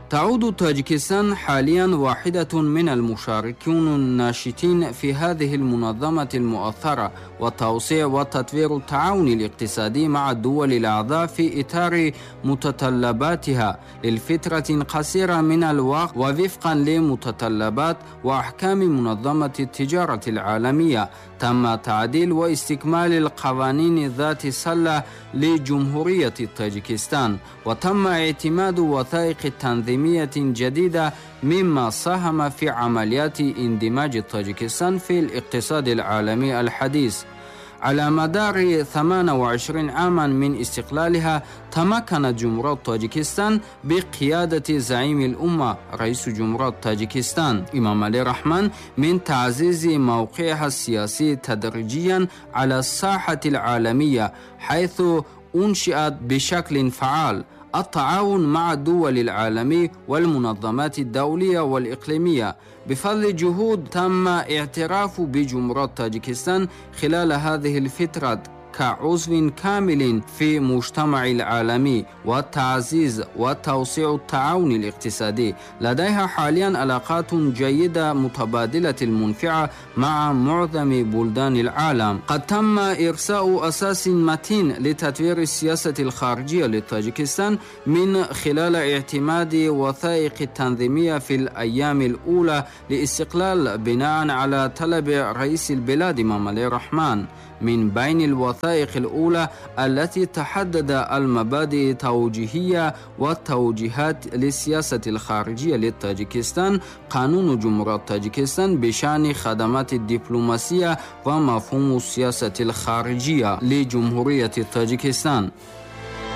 تعود طاجيكستان حاليا واحدة من المشاركين الناشطين في هذه المنظمة المؤثرة، وتوسيع وتطوير التعاون الاقتصادي مع الدول الأعضاء في إطار متطلباتها للفترة قصيرة من الوقت ووفقا لمتطلبات وأحكام منظمة التجارة العالمية. تم تعديل واستكمال القوانين ذات الصلة لجمهورية طاجيكستان، وتم اعتماد وثائق تنظيمية جديدة مما ساهم في عمليات اندماج طاجيكستان في الاقتصاد العالمي الحديث. على مدار 28 عاما من استقلالها تمكنت جمهورية طاجيكستان بقيادة زعيم الأمة رئيس جمهورية طاجيكستان إمامالي رحمان من تعزيز موقعها السياسي تدريجيا على الساحة العالمية، حيث أنشئت بشكل فعال التعاون مع الدول العالمية والمنظمات الدولية والإقليمية. بفضل جهود تم اعتراف بجمهورية طاجيكستان خلال هذه الفترة كعضو كامل في المجتمع العالمي وتعزيز وتوسيع التعاون الاقتصادي. لديها حاليا علاقات جيدة متبادلة المنفعة مع معظم بلدان العالم. قد تم إرساء أساس متين لتطوير السياسة الخارجية لطاجيكستان من خلال اعتماد وثائق التنظيمية في الأيام الأولى لاستقلال بناء على طلب رئيس البلاد إمامالي رحمان. من بين الوثائق الأولى التي تحدد المبادئ التوجيهية والتوجيهات للسياسة الخارجية لطاجيكستان قانون جمهورية طاجيكستان بشأن خدمات الدبلوماسية ومفهوم السياسة الخارجية لجمهورية طاجيكستان.